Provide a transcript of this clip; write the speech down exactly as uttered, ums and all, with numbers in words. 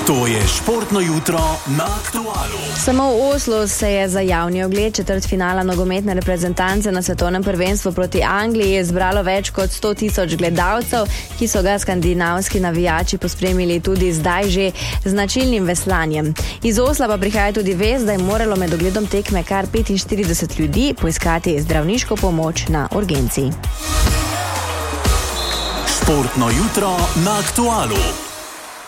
To je športno jutro na Aktualu. Samo v Oslu se je za javni ogled četrtfinala nogometne reprezentance na svetovnem prvenstvu proti Angliji zbralo več kot sto tisoč gledalcev, ki so ga skandinavski navijači pospremili tudi zdaj že značilnim veslanjem. Iz Osla pa prihaja tudi vest, da je moralo med ogledom tekme kar petinštirideset ljudi poiskati zdravniško pomoč na urgenci. Športno jutro na Aktualu.